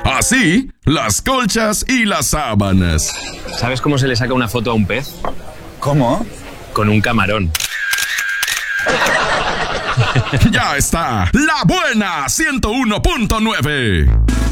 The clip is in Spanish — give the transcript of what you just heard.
Así, las colchas y las sábanas. ¿Sabes cómo se le saca una foto a un pez? ¿Cómo? Con un camarón. Ya está, La Buena 101.9.